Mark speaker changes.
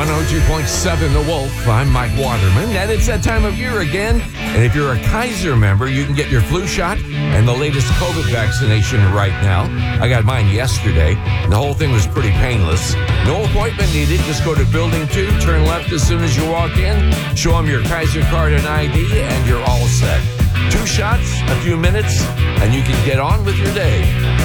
Speaker 1: 102.7 The Wolf. I'm Mike Waterman, and it's that time of year again. And if you're a Kaiser member, you can get your flu shot and the latest COVID vaccination right now. I got mine yesterday. The whole thing was pretty painless. No appointment needed. Just go to Building 2, turn left as soon as you walk in, show them your Kaiser card and ID, and you're all set. 2 shots, a few minutes, and you can get on with your day.